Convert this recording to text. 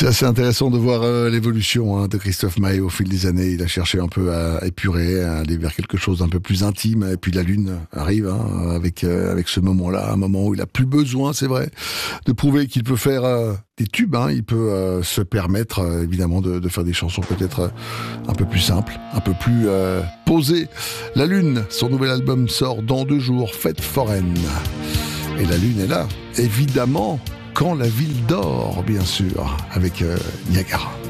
C'est assez intéressant de voir l'évolution de Christophe Maé au fil des années. Il a cherché un peu à épurer, à aller vers quelque chose d'un peu plus intime. Et puis la Lune arrive avec ce moment-là, un moment où il a plus besoin, c'est vrai, de prouver qu'il peut faire des tubes. Il peut se permettre évidemment de faire des chansons peut-être un peu plus simples, un peu plus posées. La Lune, son nouvel album sort dans 2 jours, Fête foraine. Et la Lune est là, évidemment, quand la ville dort, bien sûr, avec Niagara.